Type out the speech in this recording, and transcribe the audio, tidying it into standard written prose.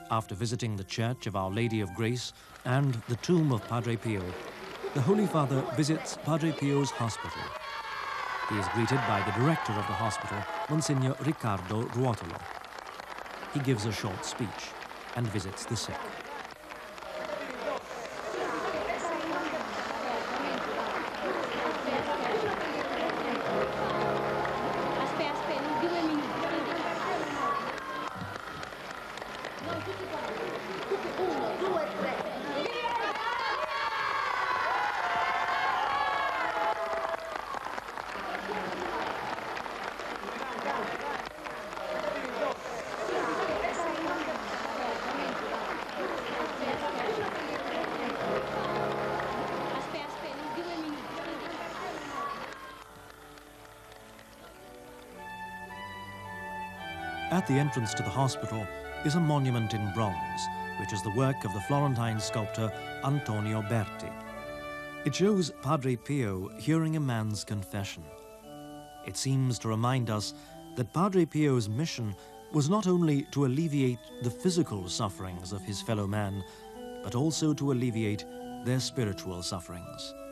After visiting the Church of Our Lady of Grace and the tomb of Padre Pio, the Holy Father visits Padre Pio's hospital. He is greeted by the director of the hospital, Monsignor Riccardo Ruotolo. He gives a short speech and visits the sick. At the entrance to the hospital is a monument in bronze, which is the work of the Florentine sculptor Antonio Berti. It shows Padre Pio hearing a man's confession. It seems to remind us that Padre Pio's mission was not only to alleviate the physical sufferings of his fellow man, but also to alleviate their spiritual sufferings.